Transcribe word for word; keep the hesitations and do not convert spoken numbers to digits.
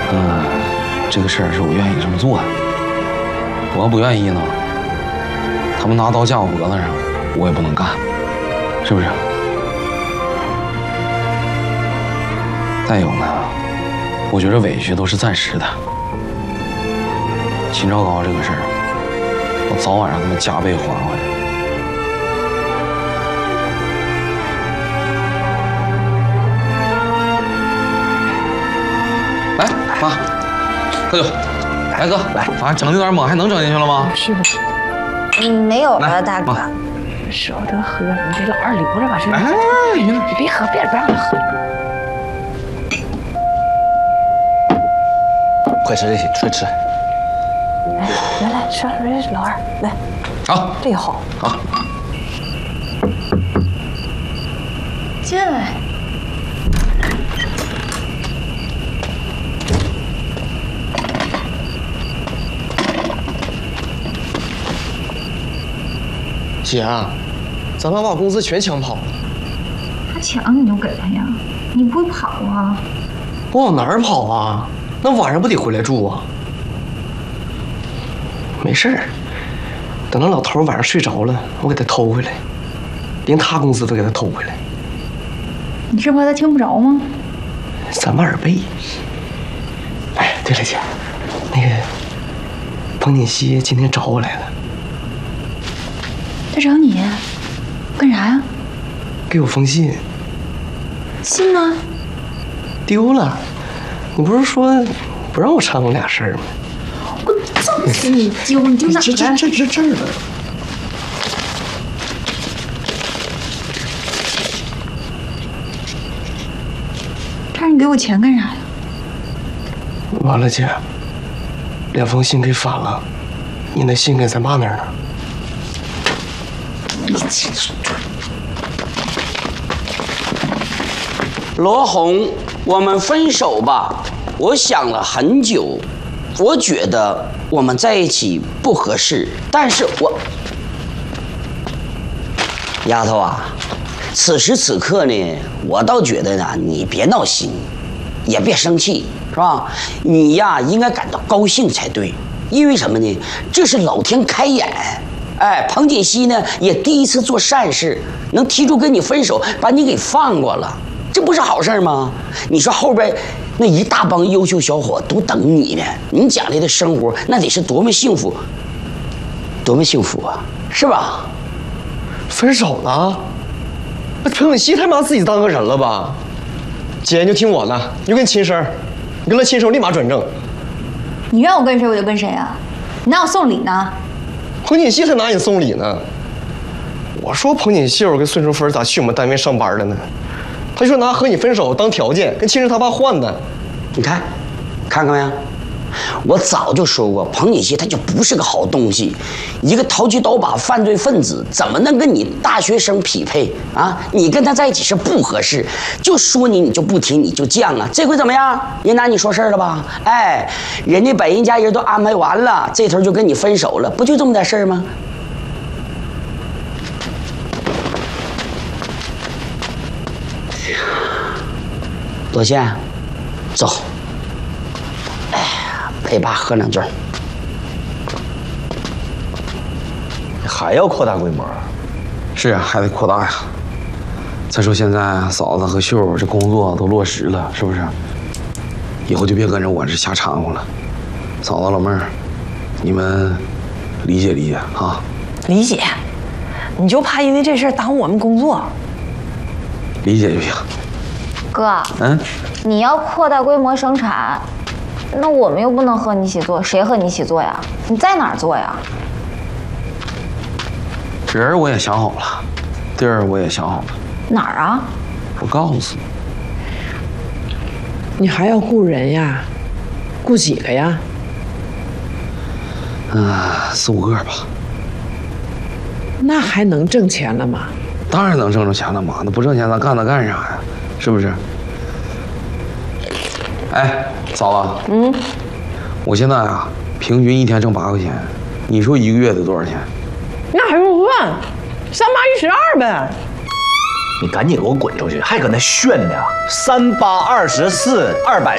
嗯，这个事儿是我愿意这么做的。我要不愿意呢，他们拿刀架我脖子上，我也不能干，是不是？再有呢，我觉得委屈都是暂时的。秦昭高这个事儿，我早晚让他们加倍还回来。来，妈，喝酒。来哥，来，啊，整那点猛还能整进去了吗？ 是的。 嗯，没有了，大哥。 舍不得喝，你这老二留着吧，这。 哎， 你别喝，别别让他喝。 快吃这些，快吃。 来来来，吃这老二来。 好， 这个好。 好。 进来。 姐，咱妈把工资全抢跑了。 他抢你就给他呀，你不会跑啊？ 我往哪儿跑啊？那晚上不得回来住啊？没事儿，等那老头晚上睡着了，我给他偷回来，连他工资都给他偷回来。 你是怕他听不着吗？ 三万耳背。哎，对了，姐，那个彭锦熙今天找我来了。 他找你干啥呀？ 给我封信。 信呢？ 丢了。你不是说不让我掺和俩事儿吗？ 我揍死你！丢你丢哪儿了？ 这这这这这儿了。 这让你给我钱干啥呀？ 完了，姐，两封信给反了，你那信给咱爸那儿呢。 罗红，我们分手吧。我想了很久，我觉得我们在一起不合适，但是我，丫头啊，此时此刻呢，我倒觉得呢，你别闹心，也别生气，是吧？你呀，应该感到高兴才对，因为什么呢？这是老天开眼。哎，彭锦熙呢也第一次做善事，能提出跟你分手，把你给放过了，这不是好事吗？你说后边那一大帮优秀小伙都等你呢，你将来的生活那得是多么幸福，多么幸福啊，是吧？ 分手了？那彭锦熙太把自己当个人了吧？姐，你就听我的，你就跟亲生，你跟他亲生立马转正。 你愿我跟谁我就跟谁啊，你哪有送礼呢？ 彭锦熙才拿你送礼呢。我说彭锦秀跟孙淑芬咋去我们单位上班了呢？他说拿和你分手当条件，跟亲生他爸换的。 你看，看看没？我早就说过，彭锦熙他就不是个好东西，一个投机倒把犯罪分子，怎么能跟你大学生匹配啊？你跟他在一起是不合适，就说你你就不听，你就犟啊。这回怎么样？人拿你说事儿了吧？哎，人家把人家人都安排完了，这头就跟你分手了，不就这么点事儿吗？多谢，走。哎呀，陪爸喝两盅。 还要扩大规模？ 是啊，还得扩大呀。再说现在嫂子和秀这工作都落实了，是不是？以后就别跟着我这瞎掺和了。嫂子老妹儿，你们理解理解啊。 理解，你就怕因为这事儿耽误我们工作。 理解就行。 哥， 嗯， 你要扩大规模生产，那我们又不能和你一起做，谁和你一起做呀？你在哪儿做呀？ 人我也想好了，地儿我也想好了。 哪儿啊？ 我告诉你。 你还要雇人呀？雇几个呀？ 啊，四五个吧。 那还能挣钱了吗？ 当然能挣着钱了嘛，那不挣钱咱干它干啥呀？是不是？哎，嫂子，嗯，我现在啊，平均一天挣八块钱，你说一个月得多少钱？ 那还不算，三八一十二呗。 你赶紧给我滚出去，还搁那炫呢！三八二十四，二百。